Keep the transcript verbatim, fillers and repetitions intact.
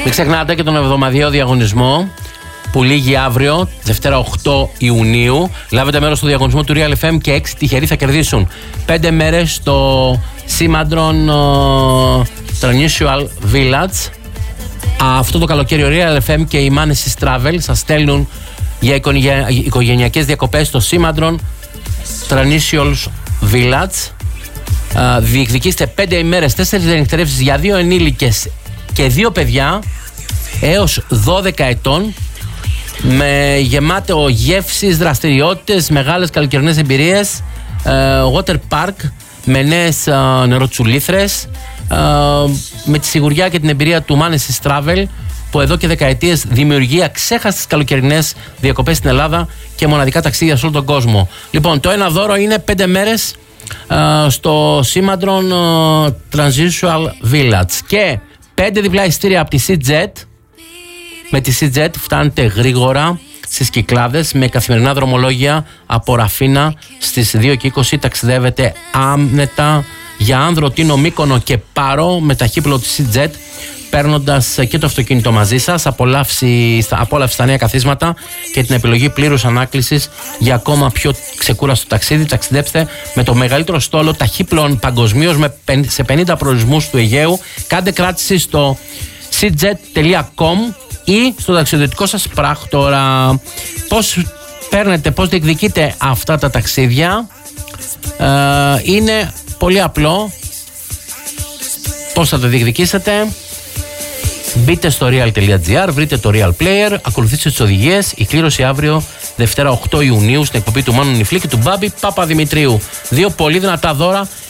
Μην ξεχνάτε και τον εβδομαδιαίο διαγωνισμό που λήγει αύριο, Δευτέρα οκτώ Ιουνίου. Λάβετε μέρος στο διαγωνισμό του Real εφ εμ και έξι τυχεροί θα κερδίσουν πέντε μέρες στο Σήμαντρον uh, Transual Village. Αυτό το καλοκαίρι ο Real εφ εμ και η Manesis Travel σας στέλνουν για οικογενειακές διακοπές στο Σήμαντρον Transual Village. Uh, διεκδικήστε πέντε ημέρες, τέσσερις διανυκτερεύσεις για δύο ενήλικες και δύο παιδιά έως δώδεκα ετών, με γεμάτο γεύσεις, δραστηριότητες, μεγάλες καλοκαιρινές εμπειρίες, uh, water park με νέες uh, νεροτσουλήθρες, uh, με τη σιγουριά και την εμπειρία του Manesis Travel, που εδώ και δεκαετίες δημιουργεί αξέχαστες καλοκαιρινές διακοπές στην Ελλάδα και μοναδικά ταξίδια σε όλο τον κόσμο. Λοιπόν, το ένα δώρο είναι πέντε μέρες uh, στο Σήμαντρον uh, Transual Village και πέντε διπλά εισιτήρια από τη Seajet. Με τη Seajet φτάνετε γρήγορα στις Κυκλάδες με καθημερινά δρομολόγια από Ραφίνα στις δύο και είκοσι. Ταξιδεύετε άνετα για Άνδρο, Τίνο, Μύκονο και Πάρο με ταχύπλο τη Seajet, παίρνοντας και το αυτοκίνητο μαζί σας. Απόλαυση, απόλαυση στα νέα καθίσματα και την επιλογή πλήρους ανάκλησης για ακόμα πιο ξεκούραστο ταξίδι. Ταξιδέψτε με το μεγαλύτερο στόλο ταχύπλων παγκοσμίως σε πενήντα προορισμούς του Αιγαίου. Κάντε κράτηση στο seajet τελεία com ή στο ταξιδιωτικό σας πράκτορα. Πώς παίρνετε, πώς διεκδικείτε αυτά τα ταξίδια? Ε, είναι πολύ απλό. Πώς θα το διεκδικήσετε? Μπείτε στο real τελεία gr, βρείτε το Real Player, ακολουθήστε τις οδηγίες. Η κλήρωση αύριο, Δευτέρα οκτώ Ιουνίου, στην εκπομπή του Μάνου Νιφλή και του Μπάμπη Παπαδημητρίου. Δύο πολύ δυνατά δώρα